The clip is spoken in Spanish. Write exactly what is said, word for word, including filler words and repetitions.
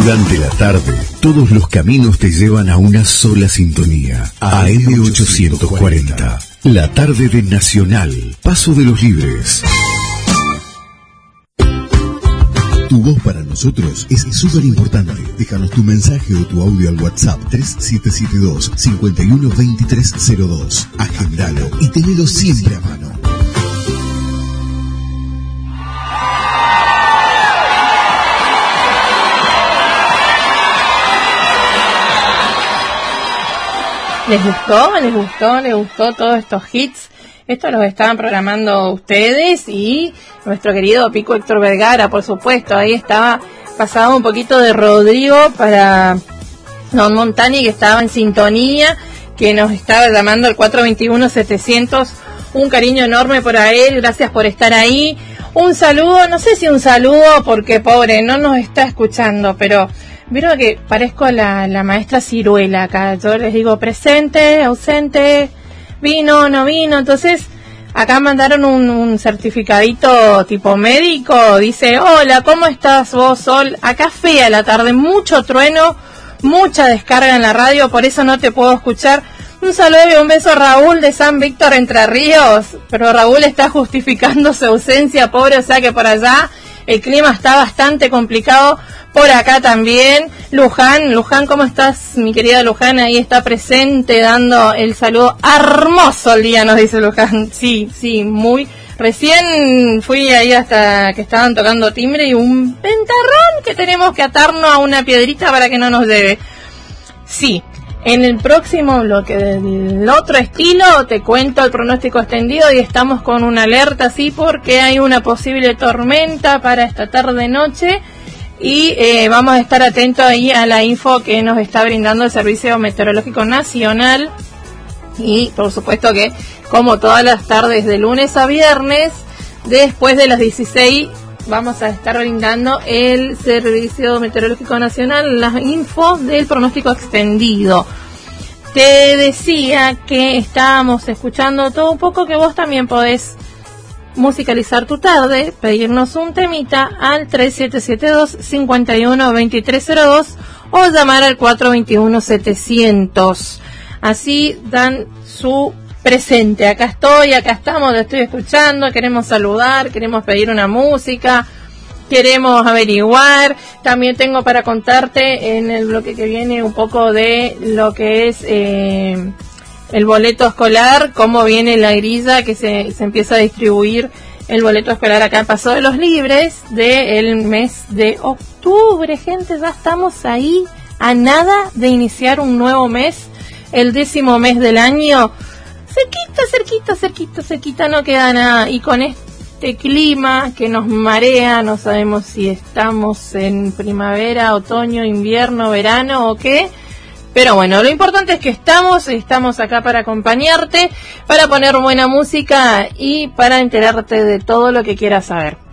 Durante la tarde, todos los caminos te llevan a una sola sintonía. A M ochocientos cuarenta. La tarde de Nacional. Paso de los Libres. Tu voz para nosotros es súper importante. Déjanos tu mensaje o tu audio al WhatsApp tres siete siete dos, cinco uno dos tres cero dos. Agendalo y tenelo siempre a mano. ¿Les gustó? ¿Les gustó? ¿Les gustó todos estos hits? Estos los estaban programando ustedes y nuestro querido Pico Héctor Vergara, por supuesto. Ahí estaba pasado un poquito de Rodrigo para Don Montani, que estaba en sintonía, que nos estaba llamando al cuatro dos uno, setecientos. Un cariño enorme para él, gracias por estar ahí. Un saludo, no sé si un saludo, porque pobre, no nos está escuchando, pero vieron que parezco la, la maestra Ciruela acá. Yo les digo presente, ausente, vino, no vino. Entonces acá mandaron un, un certificadito tipo médico. Dice, hola, ¿cómo estás vos, Sol? Acá fea la tarde, mucho trueno, mucha descarga en la radio, por eso no te puedo escuchar. Un saludo y un beso a Raúl de San Víctor, Entre Ríos. Pero Raúl está justificando su ausencia, pobre, o sea que por allá el clima está bastante complicado. Por acá también, Luján, Luján, ¿cómo estás, mi querida Luján? Ahí está presente dando el saludo. Hermoso el día, nos dice Luján. Sí, sí, muy. Recién fui ahí hasta que estaban tocando timbre y un pentarrón que tenemos que atarnos a una piedrita para que no nos lleve. Sí, en el próximo bloque del otro estilo te cuento el pronóstico extendido y estamos con una alerta, sí, porque hay una posible tormenta para esta tarde-noche. Y eh, vamos a estar atentos ahí a la info que nos está brindando el Servicio Meteorológico Nacional. Y por supuesto que, como todas las tardes de lunes a viernes, después de las dieciséis, vamos a estar brindando el Servicio Meteorológico Nacional, la info del pronóstico extendido. Te decía que estábamos escuchando todo un poco, que vos también podés musicalizar tu tarde, pedirnos un temita al tres siete siete dos, cinco uno dos tres cero dos o llamar al cuatro dos uno, setecientos. Así dan su presente. Acá estoy, acá estamos, te estoy escuchando, queremos saludar, queremos pedir una música, queremos averiguar. También tengo para contarte en el bloque que viene un poco de lo que es eh, el boleto escolar, cómo viene la grilla que se, se empieza a distribuir el boleto escolar acá en Paso de los Libres del mes de octubre. Gente, ya estamos ahí a nada de iniciar un nuevo mes, el décimo mes del año. Cerquita, cerquita, cerquita, cerquita, no queda nada. Y con este clima que nos marea, no sabemos si estamos en primavera, otoño, invierno, verano o qué. Pero bueno, lo importante es que estamos, estamos acá para acompañarte, para poner buena música y para enterarte de todo lo que quieras saber.